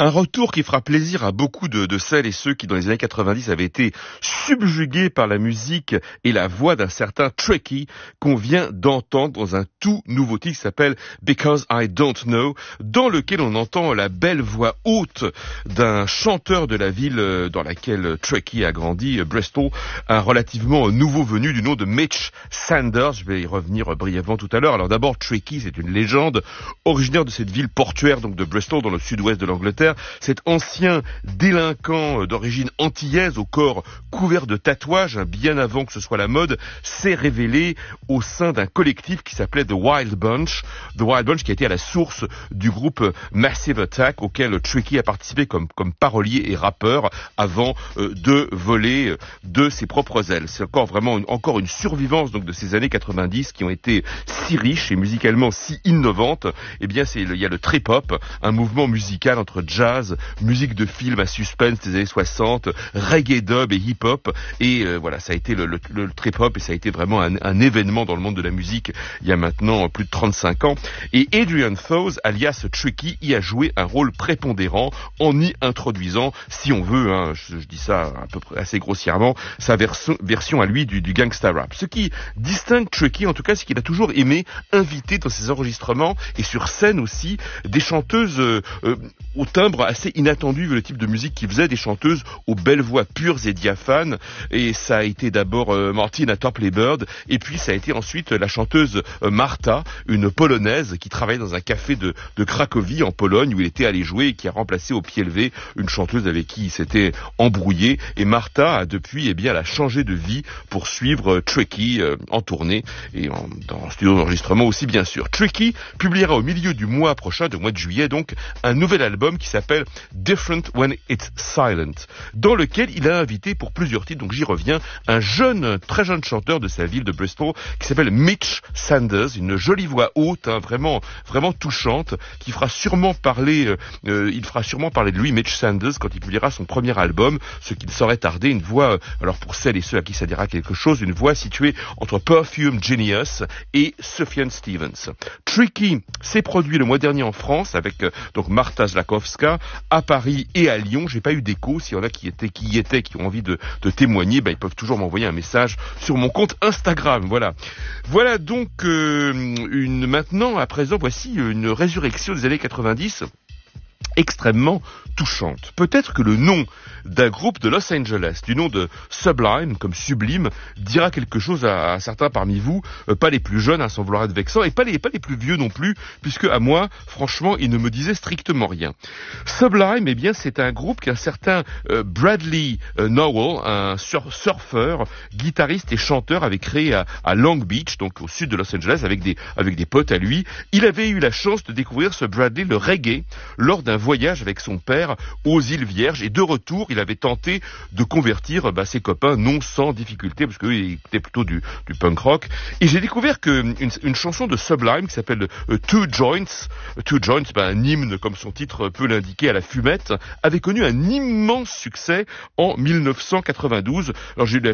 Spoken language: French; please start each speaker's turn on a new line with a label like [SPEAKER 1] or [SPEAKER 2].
[SPEAKER 1] Un retour qui fera plaisir à beaucoup de celles et ceux qui, dans les années 90, avaient été subjugués par la musique et la voix d'un certain Tricky qu'on vient d'entendre dans un tout nouveau titre qui s'appelle Because I Don't Know, dans lequel on entend la belle voix haute d'un chanteur de la ville dans laquelle Tricky a grandi, Bristol, un relativement nouveau venu du nom de Mitch Sanders. Je vais y revenir brièvement tout à l'heure. Alors d'abord, Tricky, c'est une légende originaire de cette ville portuaire, donc de Bristol, dans le sud-ouest de l'Angleterre. Cet ancien délinquant d'origine antillaise au corps couvert de tatouages, bien avant que ce soit la mode, s'est révélé au sein d'un collectif qui s'appelait The Wild Bunch. The Wild Bunch qui a été à la source du groupe Massive Attack auquel Tricky a participé comme parolier et rappeur avant de voler de ses propres ailes. C'est encore une survivance donc de ces années 90 qui ont été si riches et musicalement si innovantes. Eh bien, il y a le trip-hop, un mouvement musical entre jazz, musique de film à suspense des années 60, reggae dub et hip-hop. Et voilà, ça a été le trip-hop et ça a été vraiment un événement dans le monde de la musique il y a maintenant plus de 35 ans. Et Adrian Thawes, alias Tricky, y a joué un rôle prépondérant en y introduisant, si on veut, je dis ça à peu près assez grossièrement, sa version à lui du gangsta rap. Ce qui distingue Tricky, en tout cas, c'est qu'il a toujours aimé inviter dans ses enregistrements et sur scène aussi des chanteuses au timbre assez inattendu vu le type de musique qu'il faisait, des chanteuses aux belles voix pures et diaphanes. Et ça a été d'abord Martina Topley-Bird, et puis ça a été ensuite la chanteuse Marta, une polonaise qui travaillait dans un café de Cracovie en Pologne où il était allé jouer et qui a remplacé au pied levé une chanteuse avec qui il s'était embrouillé. Et Marta a depuis, elle a changé de vie pour suivre Tricky en tournée et dans un studio d'enregistrement aussi, bien sûr. Tricky publiera au milieu du mois prochain, du mois de juillet donc, un nouvel album qui s'appelle Different When It's Silent, dans lequel il a invité pour plusieurs titres, donc j'y reviens, un très jeune chanteur de sa ville de Bristol qui s'appelle Mitch Sanders, une jolie voix haute, vraiment touchante, qui fera sûrement parler, il fera sûrement parler de lui, Mitch Sanders, quand il publiera son premier album, ce qui ne saurait tarder, une voix, alors pour celles et ceux à qui ça dira quelque chose, une voix située entre Perfume Genius et Sufjan Stevens. Tricky s'est produit le mois dernier en France avec donc Marta Zlakowska, à Paris et à Lyon. J'ai pas eu d'écho. S'il y en a qui ont envie de témoigner, ils peuvent toujours m'envoyer un message sur mon compte Instagram. Voilà donc maintenant, à présent, voici une résurrection des années 90 extrêmement touchante. Peut-être que le nom d'un groupe de Los Angeles, du nom de Sublime, comme Sublime, dira quelque chose à certains parmi vous, pas les plus jeunes, sans vouloir être vexant, et pas les plus vieux non plus, puisque à moi, franchement, il ne me disait strictement rien. Sublime, c'est un groupe qu'un certain Bradley Nowell, un surfeur, guitariste et chanteur, avait créé à Long Beach, donc au sud de Los Angeles, avec des potes à lui. Il avait eu la chance de découvrir ce Bradley, le reggae, lors d'un voyage avec son père aux îles Vierges, et de retour il avait tenté de convertir ses copains, non sans difficulté parce qu'il était plutôt du punk rock. Et j'ai découvert une chanson de Sublime qui s'appelle Two Joints, un hymne comme son titre peut l'indiquer à la fumette, avait connu un immense succès en 1992. Alors j'ai eu